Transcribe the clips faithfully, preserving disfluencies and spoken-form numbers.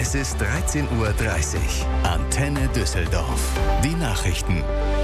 Es ist dreizehn Uhr dreißig. Antenne Düsseldorf. Die Nachrichten.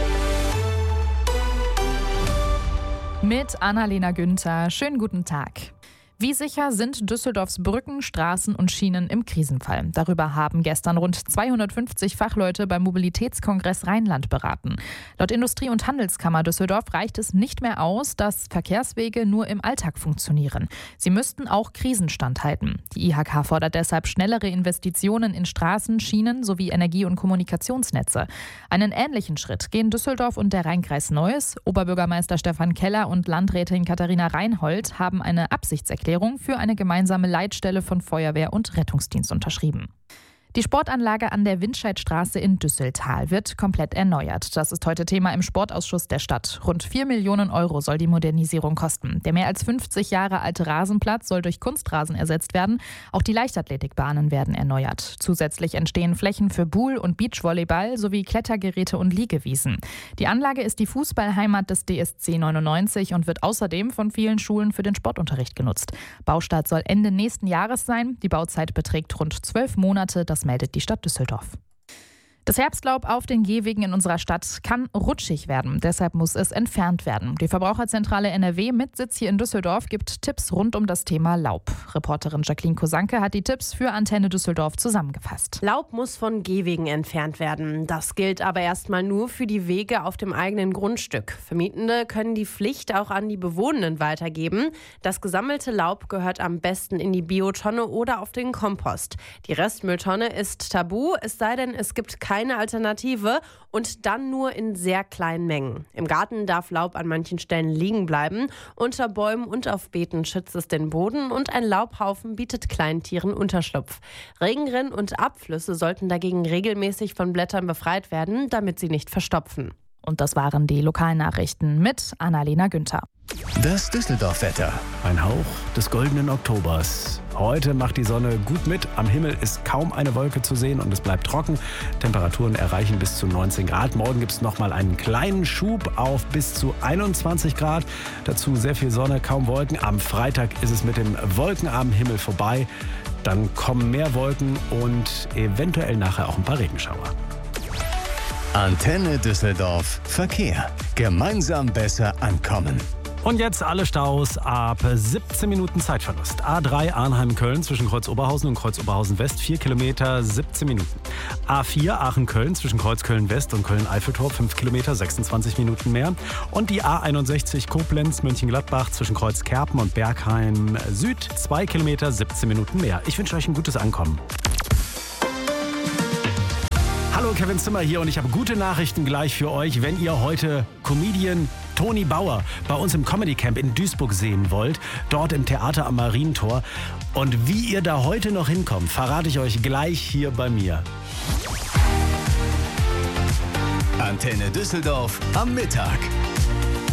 Mit Annalena Günther. Schönen guten Tag. Wie sicher sind Düsseldorfs Brücken, Straßen und Schienen im Krisenfall? Darüber haben gestern rund zweihundertfünfzig Fachleute beim Mobilitätskongress Rheinland beraten. Laut Industrie- und Handelskammer Düsseldorf reicht es nicht mehr aus, dass Verkehrswege nur im Alltag funktionieren. Sie müssten auch Krisen standhalten. Die I H K fordert deshalb schnellere Investitionen in Straßen, Schienen sowie Energie- und Kommunikationsnetze. Einen ähnlichen Schritt gehen Düsseldorf und der Rheinkreis Neuss. Oberbürgermeister Stefan Keller und Landrätin Katharina Reinhold haben eine Absichtserklärung für eine gemeinsame Leitstelle von Feuerwehr und Rettungsdienst unterschrieben. Die Sportanlage an der Windscheidstraße in Düsseltal wird komplett erneuert. Das ist heute Thema im Sportausschuss der Stadt. Rund vier Millionen Euro soll die Modernisierung kosten. Der mehr als fünfzig Jahre alte Rasenplatz soll durch Kunstrasen ersetzt werden. Auch die Leichtathletikbahnen werden erneuert. Zusätzlich entstehen Flächen für Pool- und Beachvolleyball sowie Klettergeräte und Liegewiesen. Die Anlage ist die Fußballheimat des D S C neunundneunzig und wird außerdem von vielen Schulen für den Sportunterricht genutzt. Baustart soll Ende nächsten Jahres sein. Die Bauzeit beträgt rund zwölf Monate. Das meldet die Stadt Düsseldorf. Das Herbstlaub auf den Gehwegen in unserer Stadt kann rutschig werden. Deshalb muss es entfernt werden. Die Verbraucherzentrale N R W mit Sitz hier in Düsseldorf gibt Tipps rund um das Thema Laub. Reporterin Jacqueline Kosanke hat die Tipps für Antenne Düsseldorf zusammengefasst. Laub muss von Gehwegen entfernt werden. Das gilt aber erstmal nur für die Wege auf dem eigenen Grundstück. Vermietende können die Pflicht auch an die Bewohnenden weitergeben. Das gesammelte Laub gehört am besten in die Biotonne oder auf den Kompost. Die Restmülltonne ist tabu, es sei denn, es gibt keine Keine Alternative und dann nur in sehr kleinen Mengen. Im Garten darf Laub an manchen Stellen liegen bleiben. Unter Bäumen und auf Beeten schützt es den Boden und ein Laubhaufen bietet Kleintieren Unterschlupf. Regenrinnen und Abflüsse sollten dagegen regelmäßig von Blättern befreit werden, damit sie nicht verstopfen. Und das waren die Lokalnachrichten mit Annalena Günther. Das Düsseldorf-Wetter. Ein Hauch des goldenen Oktobers. Heute macht die Sonne gut mit. Am Himmel ist kaum eine Wolke zu sehen und es bleibt trocken. Temperaturen erreichen bis zu neunzehn Grad. Morgen gibt es nochmal einen kleinen Schub auf bis zu einundzwanzig Grad. Dazu sehr viel Sonne, kaum Wolken. Am Freitag ist es mit dem wolkenarmen Himmel vorbei. Dann kommen mehr Wolken und eventuell nachher auch ein paar Regenschauer. Antenne Düsseldorf Verkehr. Gemeinsam besser ankommen. Und jetzt alle Staus ab siebzehn Minuten Zeitverlust. A drei Arnheim-Köln zwischen Kreuz Oberhausen und Kreuz Oberhausen-West, vier Kilometer, siebzehn Minuten. A vier Aachen-Köln zwischen Kreuz Köln-West und Köln-Eiffeltor, fünf Kilometer, sechsundzwanzig Minuten mehr. Und die A einundsechzig Koblenz-Mönchengladbach zwischen Kreuz Kerpen und Bergheim Süd, zwei Kilometer, siebzehn Minuten mehr. Ich wünsche euch ein gutes Ankommen. Hallo, Kevin Zimmer hier und ich habe gute Nachrichten gleich für euch, wenn ihr heute Comedian Toni Bauer bei uns im Comedy Camp in Duisburg sehen wollt, dort im Theater am Marientor. Und wie ihr da heute noch hinkommt, verrate ich euch gleich hier bei mir. Antenne Düsseldorf am Mittag.